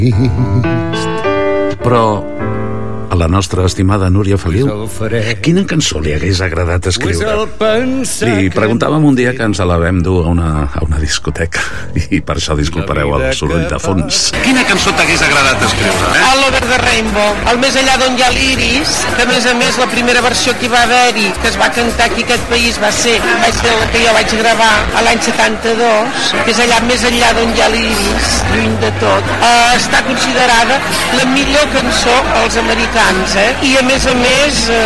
Però a la nostra estimada Núria Feliu, quina cançó li hagués agradat escriure? Li preguntàvem un dia que ens la vam dur a una discoteca i per això disculpareu el soroll de fons. Quina cançó t'hagués agradat escriure? All Over the Rainbow, el Més allà d'on hi ha l'iris, que a més la primera versió que hi va haver-hi, que es va cantar aquí a aquest país, va ser la que jo vaig gravar a l'any 72, que és allà Més enllà d'on hi ha l'iris, lluny de tot. Està considerada la millor cançó als americans, i a més